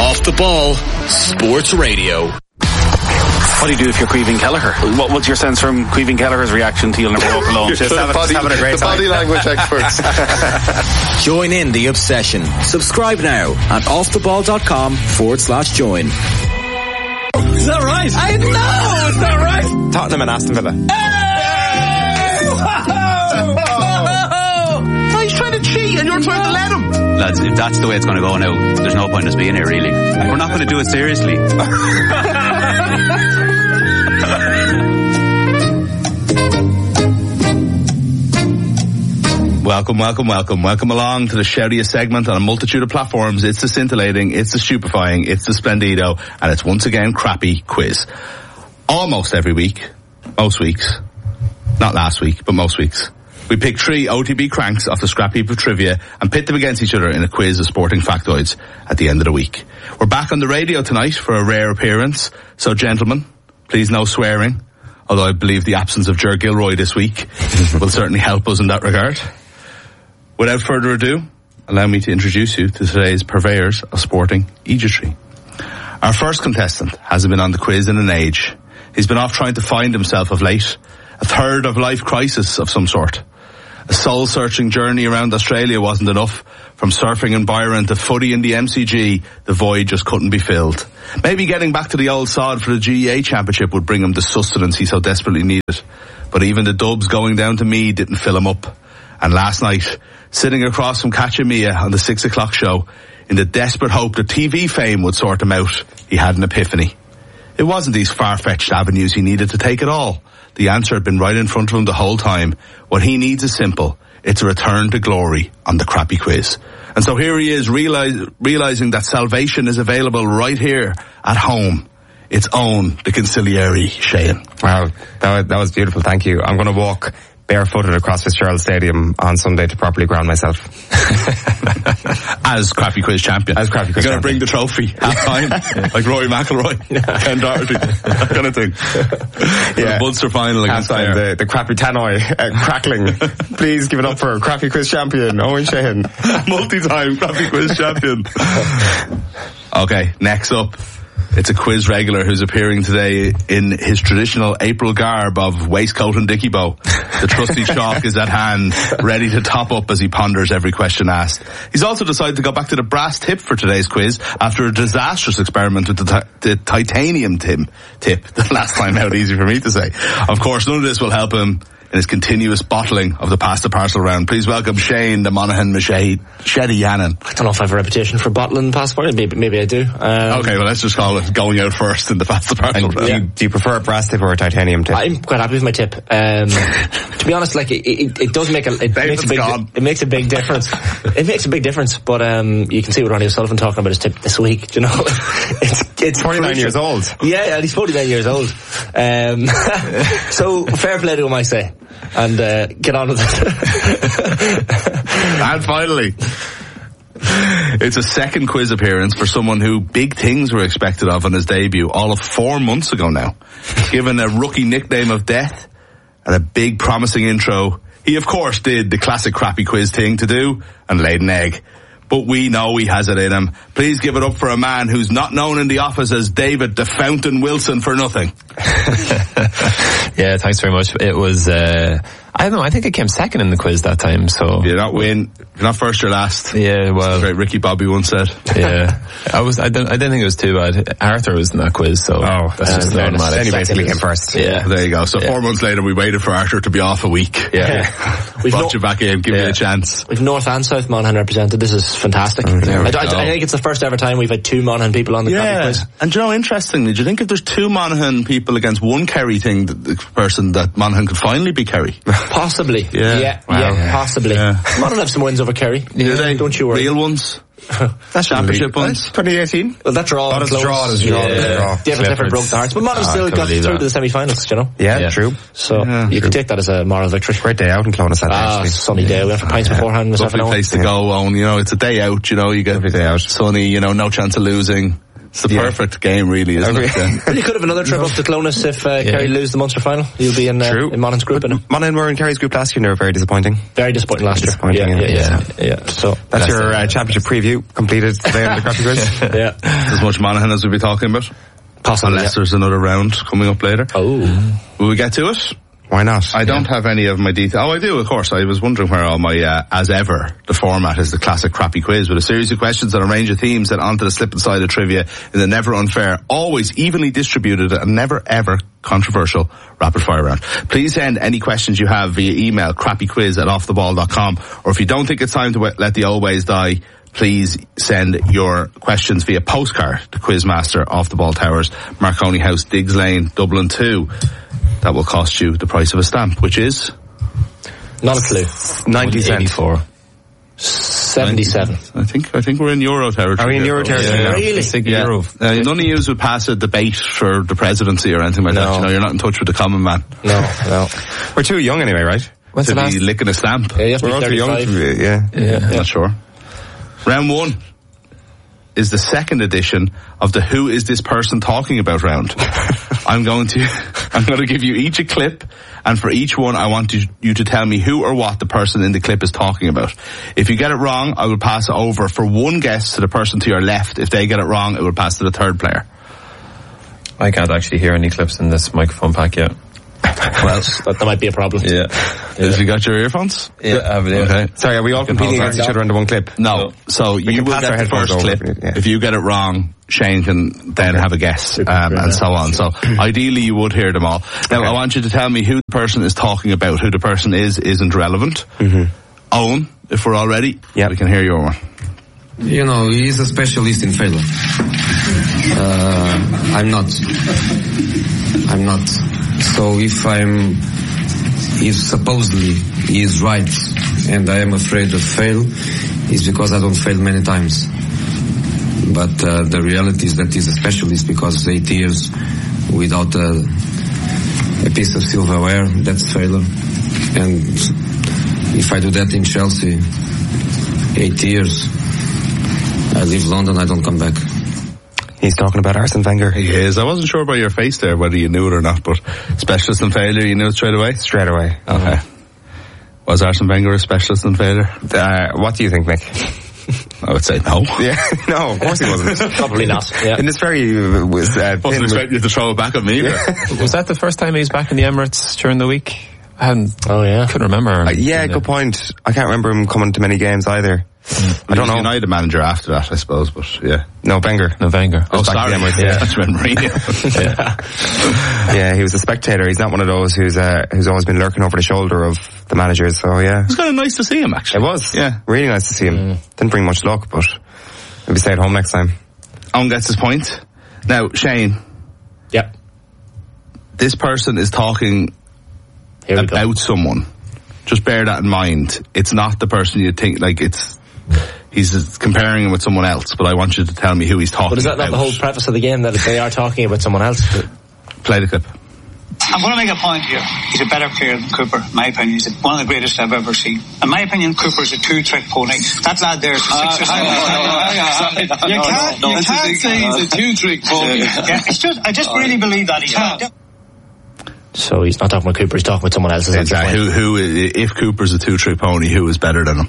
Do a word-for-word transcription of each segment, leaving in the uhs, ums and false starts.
Off the Ball Sports Radio. What do you do if you're Caoimhín Kelleher? What, what's your sense from Caoimhín Kelleher's reaction to You'll Never Walk Alone? Just having, body, just having a great the time. body language experts. Join in the obsession. Subscribe now at offtheball.com forward slash join. Is that right? I know! Is that right? Tottenham and Aston Villa. Hey! Oh, he's trying to cheat and you're trying to let him. Lads, if that's the way it's going to go now, there's no point in us being here, really. We're not going to do it seriously. Welcome, welcome, welcome. Welcome along to the shoutiest segment on a multitude of platforms. It's the scintillating, it's the stupefying, it's the splendido, and it's once again crappy quiz. Almost every week, most weeks, not last week, but most weeks, we pick three O T B cranks off the scrap heap of trivia and pit them against each other in a quiz of sporting factoids at the end of the week. We're back on the radio tonight for a rare appearance, so gentlemen, please no swearing, although I believe the absence of Ger Gilroy this week will certainly help us in that regard. Without further ado, allow me to introduce you to today's purveyors of sporting eejitry. Our first contestant hasn't been on the quiz in an age. He's been off trying to find himself of late. A third of life crisis of some sort. A soul-searching journey around Australia wasn't enough. From surfing in Byron to footy in the M C G, the void just couldn't be filled. Maybe getting back to the old sod for the G A A Championship would bring him the sustenance he so desperately needed. But even the dubs going down to Meath didn't fill him up. And last night, sitting across from Catchamia on the six o'clock show, in the desperate hope that T V fame would sort him out, he had an epiphany. It wasn't these far-fetched avenues he needed to take at all. The answer had been right in front of him the whole time. What he needs is simple. It's a return to glory on the crappy quiz. And so here he is, realize, realizing that salvation is available right here at home. Its own, the Conciliary, Shane. Wow, that was, that was beautiful. Thank you. I'm going to walk barefooted across Fitzgerald Stadium on Sunday to properly ground myself. As crappy quiz champion. As crappy quiz You're champion. You're going to bring the trophy half time, yeah. Like Rory McIlroy, yeah. Ken Doherty, that kind of thing. Yeah. The Munster final against time, the, the crappy tannoy uh, crackling. Please give it up for crappy quiz champion, Owen Sheehan. Multi-time crappy quiz champion. Okay, next up. It's a quiz regular who's appearing today in his traditional April garb of waistcoat and dicky bow. The trusty chalk is at hand, ready to top up as he ponders every question asked. He's also decided to go back to the brass tip for today's quiz after a disastrous experiment with the, ti- the titanium tim- tip. The last time out, easy for me to say. Of course, none of this will help him in his continuous bottling of the pasta parcel round. Please welcome Shane, the Monaghan Machete, Sheddy Yannon. I don't know if I have a reputation for bottling pasta. Maybe, maybe I do. Um, okay, well, let's just call it going out first in the pasta parcel round. Do you, do you prefer a brass tip or a titanium tip? I'm quite happy with my tip. Um, to be honest, like, it, it, it does make a, it makes a big, gone. it makes a big difference. It makes a big difference, but, um, you can see what Ronnie O'Sullivan talking about his tip this week, you know. it's, it's forty-nine years old. Yeah, yeah, he's forty-nine years old. Um, so fair play to him, I say. And, uh, get on with it. And finally, it's a second quiz appearance for someone who big things were expected of on his debut all of four months ago now. Given a rookie nickname of Death and a big promising intro, he of course did the classic crappy quiz thing to do and laid an egg. But we know he has it in him. Please give it up for a man who's not known in the office as David the Fountain Wilson for nothing. Yeah, thanks very much. It was, uh, I don't know, I think I came second in the quiz that time, so. You're not win, you're not first or last. Yeah, well. Great Ricky Bobby once said. Yeah. I was, I don't, I didn't think it was too bad. Arthur was in that quiz, so. Oh, that's just an automatic. Then he basically came first. Yeah. There you go. So yeah. four months later we waited for Arthur to be off a week. Yeah. yeah. We've brought no- you back in, give yeah. you a chance. We've North and South Monaghan represented. This is fantastic. Mm, I, I, I think it's the first ever time we've had two Monaghan people on the yeah. quiz. And do you know, interestingly, do you think if there's two Monaghan people against one Kerry thing, the, the person that Monaghan could finally be Kerry? Possibly. Yeah. Yeah, wow. yeah, possibly. Yeah. Monaghan have some wins over Kerry. Do they? Don't you worry. Real ones? That's championship ones. twenty eighteen Well, that draw. Oh, that's a draw. That's a draw. Yeah. David Clifford broke the hearts, but Monaghan oh, still got through that. to the semi-finals. You know. Yeah, yeah. true. So yeah, you true. can take that as a moral victory. Great day out in Clonus. Ah, sunny day. We have pints beforehand. Lovely place to go. On, you know, it's a day out. You know, you get every day out. Sunny. You know, no chance of losing. It's the Yeah. perfect game, really, isn't it? Yeah. Well, you could have another trip up to Clonus if uh, Kerry lose the Munster final. You'll be in, uh, True. in Monaghan's group. But Monaghan were in Kerry's group last year and they were very disappointing. Very disappointing last year. Disappointing, yeah, yeah. yeah, yeah, yeah. So That's, That's your it. uh, championship preview completed today on the Crappy Quiz. yeah, As much Monaghan as we'll be talking about. possibly. Unless Yeah. there's another round coming up later. Oh, Will we get to it? Why not? I don't have any of my details. Oh, I do, of course. I was wondering where all my, uh, as ever, the format is the classic crappy quiz with a series of questions and a range of themes sent onto the slip and slide of trivia in the never unfair, always evenly distributed and never ever controversial rapid fire round. Please send any questions you have via email, crappyquiz at offtheball dot com, or if you don't think it's time to let the old ways die, please send your questions via postcard to Quizmaster, Off the Ball Towers, Marconi House, Diggs Lane, Dublin two. That will cost you the price of a stamp, which is not a clue. ninety cents. eighty-four. Seventy-seven. I think I think we're in Euro territory. Are we in here, Euro folks. territory now? Really? It's like Yeah. Euro. Uh, none of you would pass a debate for the presidency or anything like that. No. You know, you're not in touch with the common man. No, no. We're too young anyway, right? When's To the last? be licking a stamp. Yeah, you have to We're all be too young thirty-five. to, yeah. Yeah. Not sure. Round one is the second edition of the Who Is This Person Talking About round. I'm going to I'm going to give you each a clip, and for each one I want you, you to tell me who or what the person in the clip is talking about. If you get it wrong, I will pass it over for one guess to the person to your left. If they get it wrong, it will pass to the third player. I can't actually hear any clips in this microphone pack yet. Well, that, that might be a problem. Yeah. Have you got your earphones? Yeah, I have it, yeah. Okay. Sorry, are we all can competing hold against that. each other under one clip? No. So you can will pass our get the headphones first over, clip. yeah. If you get it wrong, Shane can then have a guess, um, and so on. So ideally you would hear them all. Now I want you to tell me who the person is talking about. Who the person is isn't relevant. Mm-hmm. Owen, if we're all ready, Yep. we can hear your one. You know, he is a specialist in failure. Uh, I'm not. I'm not. So if I'm, if supposedly he is right and I am afraid of fail, it's because I don't fail many times. But uh, the reality is that he's a specialist because eight years without a, a piece of silverware, that's failure. And if I do that in Chelsea, eight years, I leave London, I don't come back. He's talking about Arsene Wenger. He is. I wasn't sure by your face there whether you knew it or not, but specialist in failure, you knew it straight away? Straight away. Okay. Was Arsene Wenger a specialist in failure? Uh, what do you think, Nick? I would say no. Yeah, no, of course he wasn't. Probably not. Yeah. In this very uh, was uh, Wasn't thin- expecting you to throw it back at me. Was that the first time he was back in the Emirates during the week? I hadn't, Oh yeah. couldn't remember. Uh, yeah, good point. I can't remember him coming to many games either. I don't know. United manager after that, I suppose, but yeah. No, Wenger. No, Wenger. Oh, back sorry. to the Emirates, yeah. yeah. That's when Mourinho. Yeah, he was a spectator. He's not one of those who's uh, who's always been lurking over the shoulder of the managers. So yeah, It was kind of nice to see him, it actually. was. Yeah. Really nice to see him. Didn't bring much luck, but maybe stay at home next time. Owen gets his point. Now, Shane, Yeah. this person is talking Here we about go. someone. Just bear that in mind. It's not the person you think, like, it's, he's comparing him with someone else, but I want you to tell me who he's talking But is that not about. the whole preface of the game, that they are talking about someone else? Play the clip. I'm going to make a point here. He's a better player than Cooper, in my opinion. He's one of the greatest I've ever seen. In my opinion, Cooper's a two-trick pony. That lad there is six or seven. You can't, you can't say he's a two-trick pony. Yeah, it's just, I just really believe that he's not. So he's not talking about Cooper, he's talking about someone else. Is that your Exactly. point? Who, who, if Cooper's a two-trick pony, who is better than him?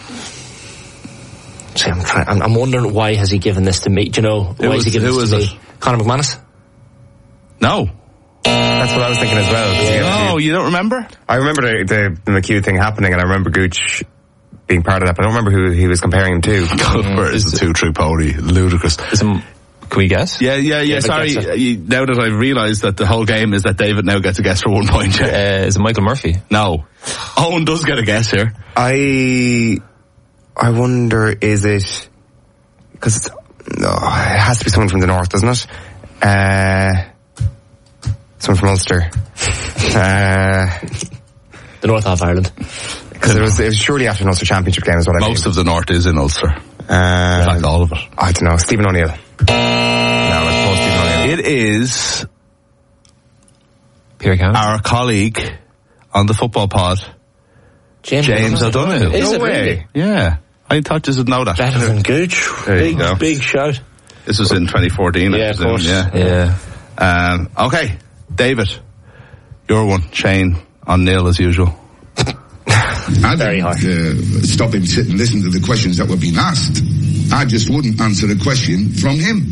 See, I'm, trying, I'm, I'm wondering why has he given this to me? Do you know Who why was- has he given who this to was me? Conor McManus. No. That's what I was thinking as well. No, you don't remember? I remember the, the, the McHugh thing happening, and I remember Gooch being part of that, but I don't remember who he was comparing him to. Cooper is a two-trick pony. Ludicrous. Is him, can we guess? Yeah, yeah, yeah. but Sorry. guess it. You, now that I've realised that the whole game is that David now gets a guess for one point. Uh, is it Michael Murphy? No. Owen does get a guess here. I I wonder, is it because it's no, it has to be someone from the north, doesn't it? Uh, someone from Ulster. Uh, The North of Ireland. because it was, it was surely after an Ulster Championship game, is what I mean. Most of the north is in Ulster. In Uh, fact, all of it. I don't know. Stephen O'Neill. No, it's not Stephen O'Neill. It is Pierre Cowan? our colleague on the football pod, James, James O'Donoghue. Is No it way. really? Yeah. I thought you would know that. Better than Gooch. There you Big, go. big shout. This was in twenty fourteen. Yeah, of course. Yeah. Yeah. Um, okay, David, your one. Shane on nil as usual. I Very didn't high. uh, stop him, sit and listen to the questions that were being asked. I just wouldn't answer a question from him.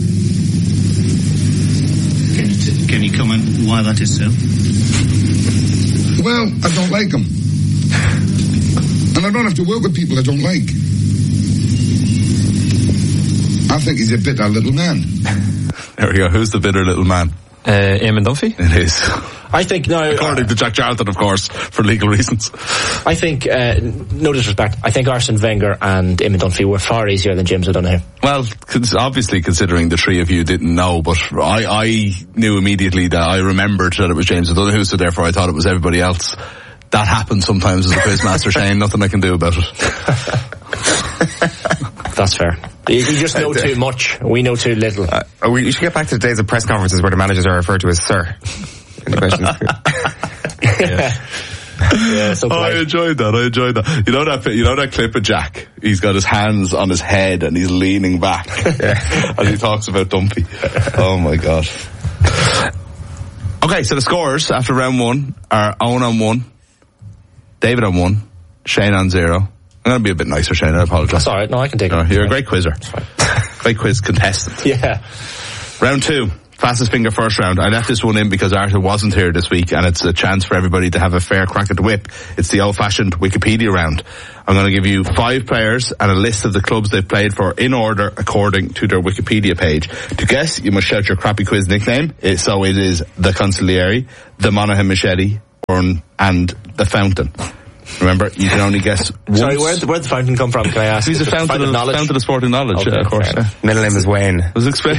Can you, t- can you comment why that is so? Well, I don't like him. And I don't have to work with people I don't like. I think he's a bitter little man. There we go. Who's the bitter little man? Uh, Eamon Dunphy? It is. I think now, According to Jack Charlton, of course, for legal reasons. I think, uh, no disrespect, I think Arsene Wenger and Eamon Dunphy were far easier than James O'Donoghue. Well, cons- obviously, considering the three of you didn't know, but I, I knew immediately that I remembered that it was James O'Donoghue, so therefore I thought it was everybody else. That happens sometimes as a quizmaster, Shane. Nothing I can do about it. That's fair. You, you just know too much. We know too little. Uh, we should get back to the days of press conferences where the managers are referred to as sir. In the questions. Yeah, so Oh, I enjoyed that. I enjoyed that. You know that? You know that clip of Jack? He's got his hands on his head and he's leaning back Yeah. as he talks about Dumpy. Oh my god. Okay, so the scores after round one are Owen on one, David on one, Shane on zero. I'm going to be a bit nicer, Shane. I apologise. That's alright. No, I can take No, it. you're a great quizzer. Great quiz contestant. Yeah. Round two. Fastest finger first round. I left this one in because Arthur wasn't here this week and it's a chance for everybody to have a fair crack at the whip. It's the old-fashioned Wikipedia round. I'm going to give you five players and a list of the clubs they've played for in order according to their Wikipedia page. To guess, you must shout your crappy quiz nickname. It, so it is the Consigliere, the Monaghan Machete, or, and the Fountain. Remember, you can only guess once. Sorry, where'd the, where'd the fountain come from? Can I ask? He's a fountain of, knowledge. fountain of sporting knowledge, Okay, yeah, of course. fair Yeah. Middle name is Wayne. I was explaining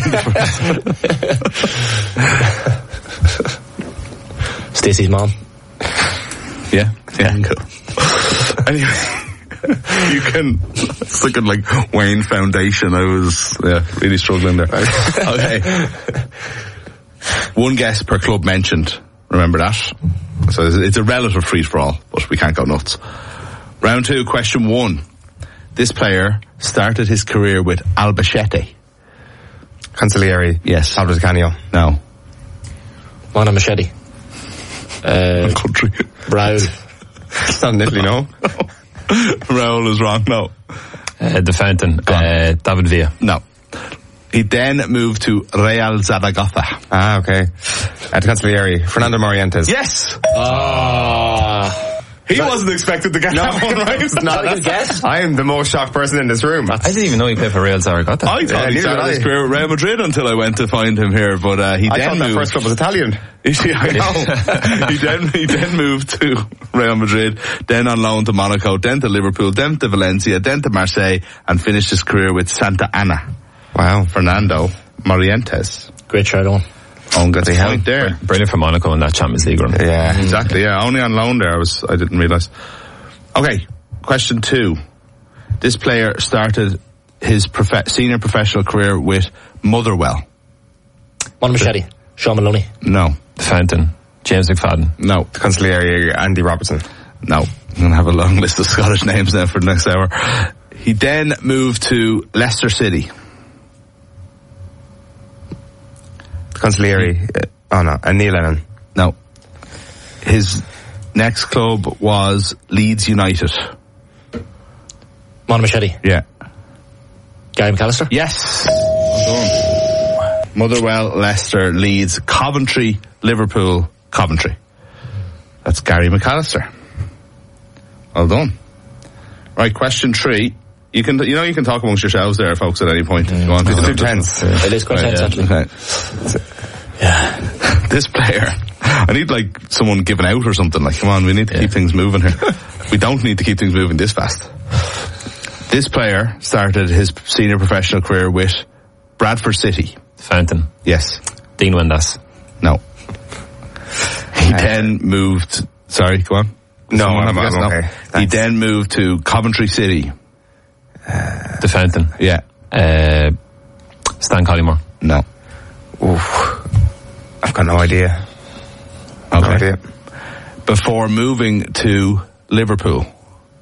Stacey's mom. Yeah, yeah, cool. Anyway, you can, it's like, like Wayne Foundation. I was, yeah, really struggling there. Okay. One guess per club mentioned. Remember that? So it's a relative free-for-all, but we can't go nuts. Round two, question one. This player started his career with Albacete. Consigliere. Yes. Albert Canio. No. Monaghan Machete. Uh, Country. Raoul. It's not in Italy, no? Raoul is wrong, no. Uh, the Fountain. Uh, David Villa. No. He then moved to Real Zaragoza. Ah, okay. At the Consigliere. Fernando Morientes. Yes! Ah. He wasn't expected to get that one right. It's not a good guess. I am the most shocked person in this room. I didn't even know he played for Real Zaragoza. I thought Yeah, he neither started did his I. career with Real Madrid until I went to find him here, but uh, he I then thought that moved. first club was Italian. I know. he then he then moved to Real Madrid, then on loan to Monaco, then to Liverpool, then to Valencia, then to Marseille, and finished his career with Santa Ana. Wow. Fernando Morientes. Great shout on. Owen gets a point there. Brilliant for Monaco in that Champions League run. Yeah. Exactly, yeah. Only on loan there, I was, I didn't realise. Okay, question two. This player started his prof- senior professional career with Motherwell. Monaghan Machete. Sean Maloney. No. The Fountain. James McFadden. No. The Consigliere, Andy Robertson. No. I'm going to have a long list of Scottish names now for the next hour. He then moved to Leicester City. The Consigliere, uh, oh no, and Neil Lennon. No. His next club was Leeds United. Monaghan Machete. Yeah. Gary McAllister. Yes. Well done. Motherwell, Leicester, Leeds, Coventry, Liverpool, Coventry. That's Gary McAllister. Well done. Right, question three. You can, you know, you can talk amongst yourselves there, folks, at any point if you want to. It's too tense. It is quite tense, actually. Okay. Yeah. This player, I need like someone giving out or something. Like, come on, we need to yeah. keep things moving here. We don't need to keep things moving this fast. This player started his senior professional career with Bradford City. Fountain. Yes. Dean Windass. No. He uh, then moved, sorry, go on. No, I'm, I'm no. okay. He Thanks. then moved to Coventry City. Uh, the Fountain. Yeah. Uh, Stan Collymore. No. Oof. I've got no idea. Okay. No idea. Before moving to Liverpool.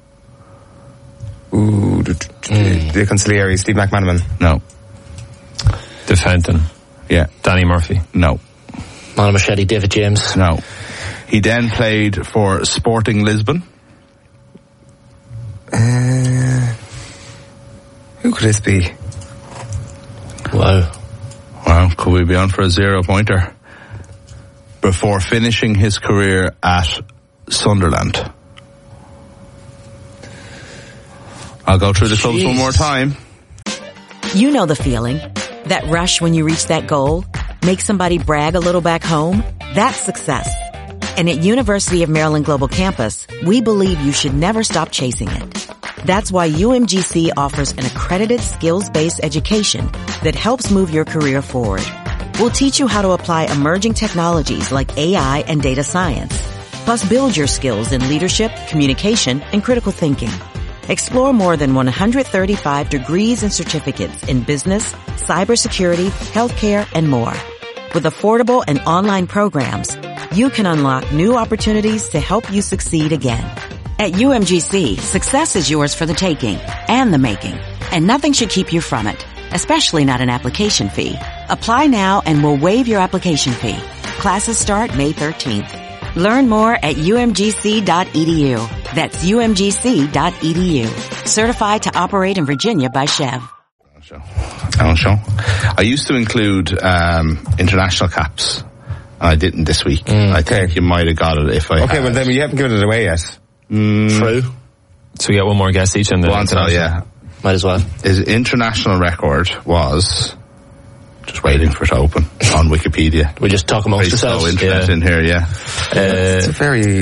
Ooh, the, the, the Consigliere, Steve McManaman. No. The Fountain. Yeah. Danny Murphy. No. Man of Machete, David James. No. He then played for Sporting Lisbon. Uh, who could this be? Wow. Wow, could we be on for a zero-pointer? Before finishing his career at Sunderland. I'll go through the clubs Jeez. one more time. You know the feeling. That rush when you reach that goal. Make somebody brag a little back home. That's success. And at University of Maryland Global Campus, we believe you should never stop chasing it. That's why U M G C offers an accredited skills-based education that helps move your career forward. We'll teach you how to apply emerging technologies like A I and data science. Plus build your skills in leadership, communication, and critical thinking. Explore more than one hundred thirty-five degrees and certificates in business, cybersecurity, healthcare, and more. With affordable and online programs, you can unlock new opportunities to help you succeed again. At U M G C, success is yours for the taking and the making, and nothing should keep you from it, especially not an application fee. Apply now and we'll waive your application fee. Classes start May thirteenth. Learn more at U M G C dot E D U. That's U M G C dot E D U. Certified to operate in Virginia by Chev. Alan Shaw. I used to include um, international caps, and I didn't this week. Mm, I think okay. you might have got it if I Okay, had. well then you haven't given it away yet. Mm, True. So we get one more guess each in the... One, so, yeah. Might as well. His international record was... Just waiting for it to open on Wikipedia. We just talk amongst Very slow ourselves. internet Yeah. in here, yeah. Uh, It's a very